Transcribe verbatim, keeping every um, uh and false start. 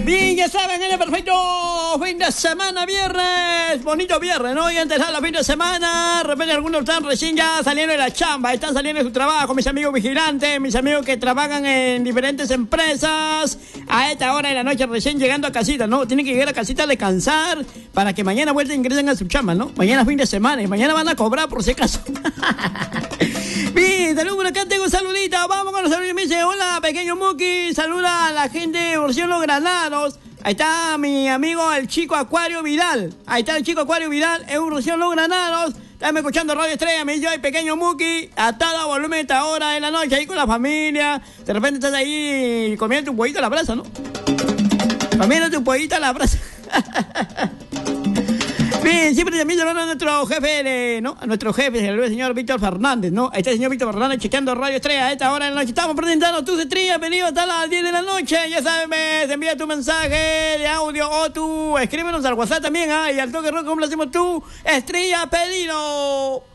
Bien, ya saben, en el perfecto fin de semana, viernes, bonito viernes, ¿no? Y antes de la fin de semana, de repente algunos están recién ya saliendo de la chamba, están saliendo de su trabajo, mis amigos vigilantes, mis amigos que trabajan en diferentes empresas, a esta hora de la noche recién llegando a casita, ¿no? Tienen que llegar a casita a descansar para que mañana vuelvan e ingresen a su chamba, ¿no? Mañana es fin de semana y mañana van a cobrar por si acaso. Bien, saludos por acá, tengo un saludito, vamos con los saludos, me dice, hola, pequeño Muki, saluda a la gente de Versión Los Granados. Ahí está mi amigo el chico Acuario Vidal. Ahí está el chico Acuario Vidal, en Versión Los Granados. Están escuchando Radio Estrella, me dice, ay, pequeño Muki, a todo volumen a esta hora de la noche, ahí con la familia. De repente estás ahí comiendo tu pollito a la brasa, ¿no? Comiendo tu pollito a la brasa. Bien, siempre también llamando a nuestro jefe, de, ¿no? A nuestro jefe, el señor Víctor Fernández, ¿no? Ahí está el señor Víctor Fernández chequeando Radio Estrella a esta hora de la noche. Estamos presentando tus estrellas, venido hasta las diez de la noche. Ya sabes, me envía tu mensaje de audio o tú escríbenos al WhatsApp también, ¿ah? Y al toque rock, ¿cómo lo hacemos tú? Estrella pedido.